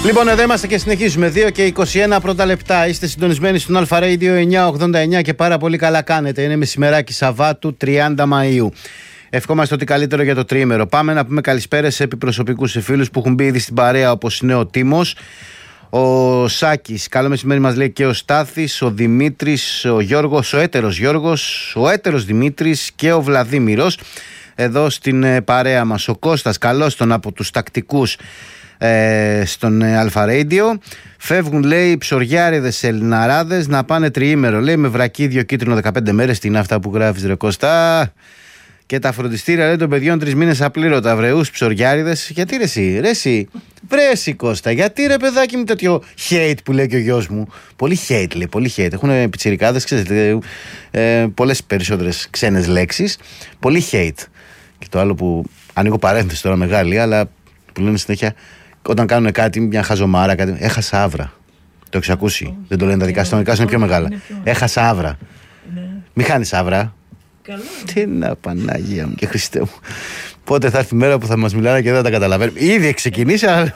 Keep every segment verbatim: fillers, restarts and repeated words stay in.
Λοιπόν, εδώ είμαστε και συνεχίζουμε. δύο και είκοσι ένα πρώτα λεπτά. Είστε συντονισμένοι στον Αλφα Radio εννιακόσια ογδόντα εννιά και πάρα πολύ καλά κάνετε. Είναι μεσημεράκι Σαββάτου τριάντα Μαΐου. Ευχόμαστε ότι καλύτερο για το τριήμερο. Πάμε να πούμε καλησπέρα σε επιπροσωπικούς σε φίλους που έχουν μπει ήδη στην παρέα, όπως είναι ο Τίμος, ο Σάκης. Καλό μεσημέρι μας λέει και ο Στάθης, ο Δημήτρης, ο Γιώργος, ο έτερος Γιώργος, ο έτερος Δημήτρης και ο Βλαδίμηρος. Εδώ στην παρέα μας ο Κώστας, καλώς τον από τους τακτικούς ε, στον Αλφα Radio. Φεύγουν, λέει, ψωριάριδες Ελληναράδες να πάνε τριήμερο. Λέει με βρακίδιο κίτρινο δεκαπέντε μέρες. Τι είναι αυτά που γράφεις, ρε Κώστα? Και τα φροντιστήρια, λέει, των παιδιών τρεις μήνες απλήρωτα. Βρεούς ψωριάριδες. Γιατί ρε εσύ, ρε εσύ, βρε εσύ Κώστα, γιατί ρε παιδάκι μου τέτοιο hate που λέει και ο γιος μου? Πολύ hate, λέει, πολύ hate. Έχουν πιτσιρικάδες, ξέρετε, ε, πολλές περισσότερες ξένες λέξεις. Πολύ hate. Και το άλλο που ανοίγω παρένθεση τώρα μεγάλη, αλλά που λένε συνέχεια όταν κάνουν κάτι, μια χαζομάρα, κάτι. Έχασα άβρα. Το έχεις ακούσει? Δεν το λένε τα δικά σου, τα δικά σου είναι πιο μεγάλα. Έχασα άβρα. Μη χάνεις άβρα. Καλό. Τι να, Πανάγια μου και Χριστέ μου. Πότε θα έρθει η μέρα που θα μας μιλάνε και δεν θα τα καταλαβαίνουμε? Ήδη ξεκινήσει, αλλά.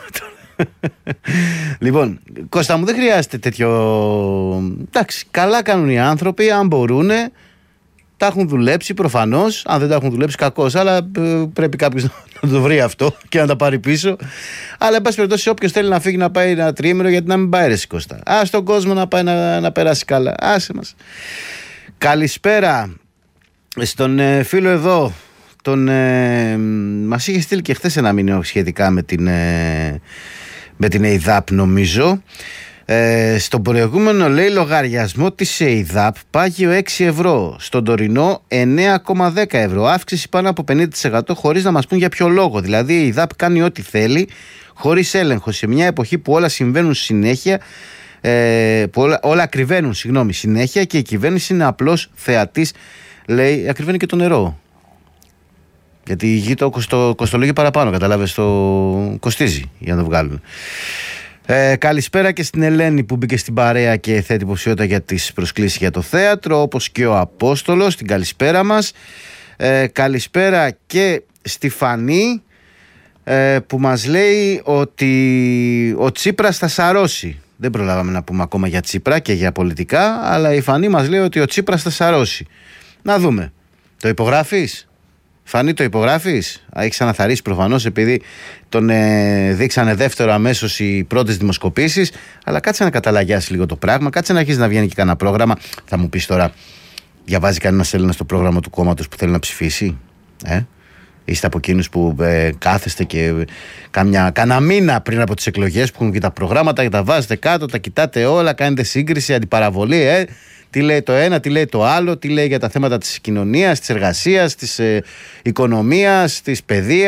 Λοιπόν, Κώστα μου, δεν χρειάζεται τέτοιο. Εντάξει, καλά κάνουν οι άνθρωποι, αν μπορούν. Τα έχουν δουλέψει προφανώς. Αν δεν τα έχουν δουλέψει, κακώς. Αλλά ε, πρέπει κάποιος να το βρει αυτό και να τα πάρει πίσω. Αλλά εν πάση περιπτώσει, όποιος θέλει να φύγει να πάει ένα τριήμερο, γιατί να μην πάει ρε Κώστα? Α τον κόσμο να πάει να, να περάσει καλά. Άσε μας. Καλησπέρα στον ε, φίλο εδώ. Τον, ε, μας είχε στείλει και χθες ένα μήνυμα σχετικά με την, ε, με την ΕΙΔΑΠ, νομίζω. Ε, στον προηγούμενο, λέει, λογαριασμό της ΕΙΔΑΠ πάγιο έξι ευρώ. Στον τωρινό εννέα κόμμα δέκα ευρώ. Αύξηση πάνω από πενήντα τοις εκατό χωρίς να μας πούν για ποιο λόγο. Δηλαδή η ΕΙΔΑΠ κάνει ό,τι θέλει χωρίς έλεγχο σε μια εποχή που όλα συμβαίνουν συνέχεια, ε, που όλα, όλα ακριβένουν συγγνώμη, συνέχεια και η κυβέρνηση είναι απλός θεατής. Λέει, ακριβένει και το νερό. Γιατί η γη το κοστο, κοστολογεί παραπάνω, καταλάβες, το κοστίζει για να το βγάλουν. Ε, καλησπέρα και στην Ελένη που μπήκε στην παρέα και θέτει υποψηφιότητα για τις προσκλήσεις για το θέατρο, όπως και ο Απόστολος. Την καλησπέρα μας. Ε, καλησπέρα και στη Φανή, ε, που μας λέει ότι ο Τσίπρας θα σαρώσει. Δεν προλάβαμε να πούμε ακόμα για Τσίπρα και για πολιτικά, αλλά η Φανή μας λέει ότι ο Τσίπρας θα σαρώσει. Να δούμε. Το υπογράφεις? Φανή, το υπογράφεις? Έχεις αναθαρρήσει προφανώς, επειδή τον ε, δείξανε δεύτερο αμέσως οι πρώτες δημοσκοπήσεις. Αλλά κάτσε να καταλαγιάσει λίγο το πράγμα. Κάτσε να αρχίσει να βγαίνει και κανένα πρόγραμμα. Θα μου πεις τώρα, διαβάζει κανένας Έλληνας το πρόγραμμα του κόμματος που θέλει να ψηφίσει? Ε? Είστε από εκείνους που ε, κάθεστε και καμιά, κανένα μήνα πριν από τις εκλογές που έχουν και τα προγράμματα και τα βάζετε κάτω, τα κοιτάτε όλα, κάνετε σύγκριση, αντιπαραβολή, ε? Τι λέει το ένα, τι λέει το άλλο, τι λέει για τα θέματα της κοινωνίας, της εργασίας, της ε, οικονομίας, της παιδείας.